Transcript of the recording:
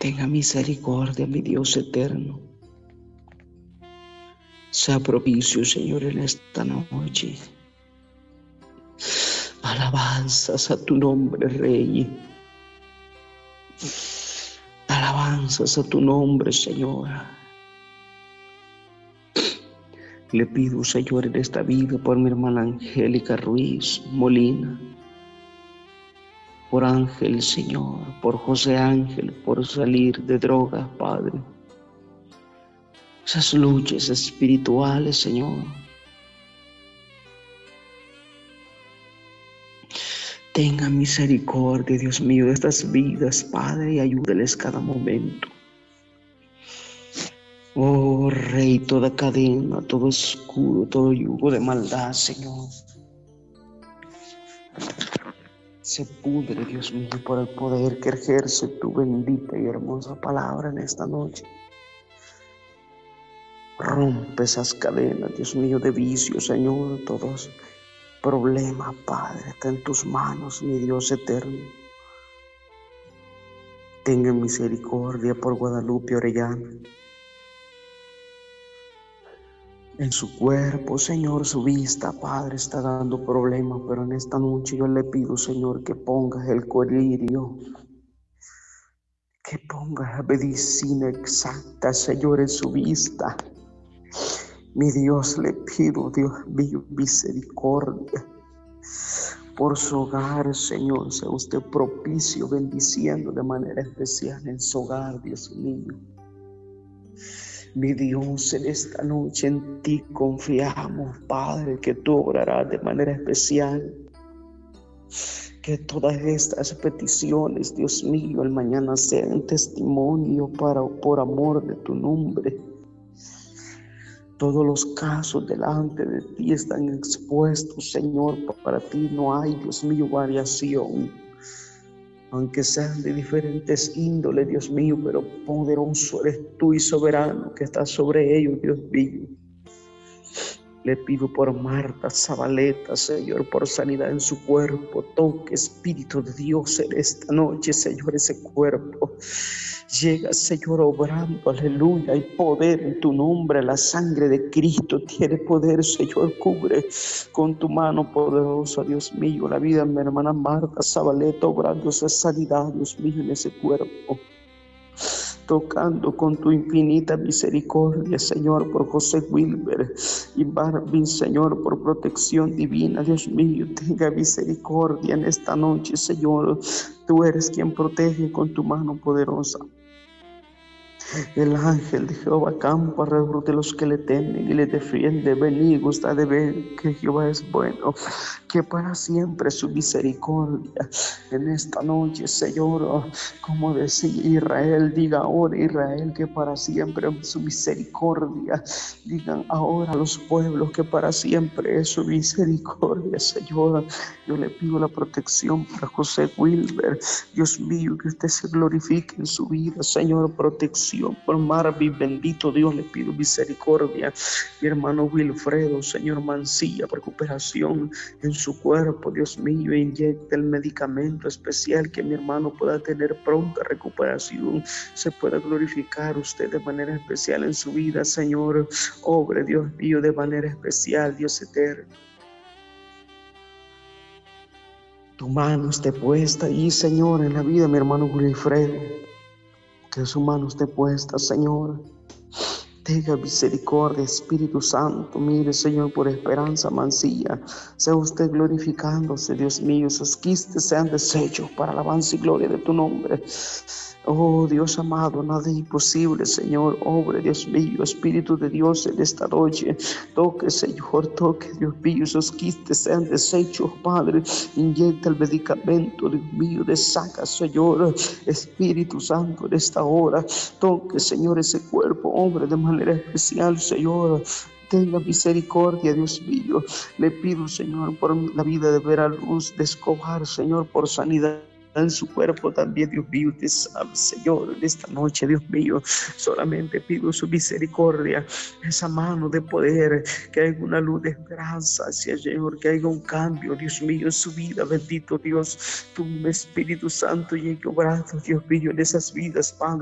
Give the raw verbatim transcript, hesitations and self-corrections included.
Tenga misericordia, mi Dios eterno. Sea propicio, Señor, en esta noche. Alabanzas a tu nombre, Rey. Alabanzas a tu nombre, Señor. Le pido, Señor, en esta vida por mi hermana Angélica Ruiz Molina, por Ángel, Señor, por José Ángel, por salir de drogas, Padre. Esas luchas espirituales, Señor. Tenga misericordia, Dios mío, de estas vidas, Padre, y ayúdales cada momento. Oh, Rey, toda cadena, todo escudo, todo yugo de maldad, Señor, se pudre, Dios mío, por el poder que ejerce tu bendita y hermosa palabra en esta noche. Rompe esas cadenas, Dios mío, de vicio, Señor, todos problemas, Padre, está en tus manos, mi Dios eterno. Tenga misericordia por Guadalupe Orellana. En su cuerpo, Señor, su vista, Padre, está dando problemas, pero en esta noche yo le pido, Señor, que pongas el colirio, que pongas la medicina exacta, Señor, en su vista. Mi Dios, le pido, Dios mío, misericordia por su hogar, Señor. Sea usted propicio, bendiciendo de manera especial en su hogar, Dios mío. Mi Dios, en esta noche en ti confiamos, Padre, que tú obrarás de manera especial. Que todas estas peticiones, Dios mío, el mañana sean testimonio para, por amor de tu nombre. Todos los casos delante de ti están expuestos, Señor. Para ti no hay, Dios mío, variación. Aunque sean de diferentes índoles, Dios mío, pero poderoso eres tú y soberano que estás sobre ellos, Dios mío. Le pido por Marta Zabaleta, Señor, por sanidad en su cuerpo. Toque, Espíritu de Dios, en esta noche, Señor, ese cuerpo. Llega, Señor, obrando, aleluya, hay poder en tu nombre. La sangre de Cristo tiene poder, Señor. Cubre con tu mano poderosa, Dios mío, la vida de mi hermana Marta Zabaleta, obrando esa sanidad, Dios mío, en ese cuerpo. Tocando con tu infinita misericordia, Señor, por José Wilber y Barbie, Señor, por protección divina, Dios mío, tenga misericordia en esta noche, Señor. Tú eres quien protege con tu mano poderosa. El ángel de Jehová campa alrededor de los que le temen y le defiende. Venid, gusta de ver que Jehová es bueno, que para siempre su misericordia. En esta noche, Señor, como decía Israel, diga ahora Israel que para siempre es su misericordia. Digan ahora los pueblos que para siempre es su misericordia, Señor. Yo le pido la protección para José Wilber. Dios mío, que usted se glorifique en su vida, Señor, protección. Por Marvin, bendito Dios, le pido misericordia. Mi hermano Wilfredo, Señor, Mancilla, recuperación en su cuerpo, Dios mío, inyecta el medicamento especial que mi hermano pueda tener pronta recuperación, se pueda glorificar usted de manera especial en su vida, Señor. Obre, Dios mío, de manera especial, Dios eterno. Tu mano esté puesta ahí, Señor, en la vida de mi hermano Wilfredo. Que su mano esté puesta, Señor. Tenga misericordia, Espíritu Santo. Mire, Señor, por Esperanza Mancilla. Sea usted glorificándose, Dios mío. Esos quistes sean deshechos para alabanza y gloria de tu nombre. Oh, Dios amado, nada es imposible, Señor. Obre, Dios mío, Espíritu de Dios en esta noche. Toque, Señor, toque, Dios mío. Esos quistes sean deshechos, Padre. Inyecta el medicamento, Dios mío, desaca, Señor. Espíritu Santo, en esta hora. Toque, Señor, ese cuerpo, hombre, de manera especial, Señor. Tenga misericordia, Dios mío. Le pido, Señor, por la vida de Vera Luz de Escobar, Señor, por sanidad en su cuerpo también, Dios mío. Usted sabe, Señor, en esta noche, Dios mío, solamente pido su misericordia, esa mano de poder, que haya una luz de esperanza hacia el Señor, que haya un cambio, Dios mío, en su vida. Bendito Dios, tu Espíritu Santo llegue obrando, Dios mío, en esas vidas, Padre.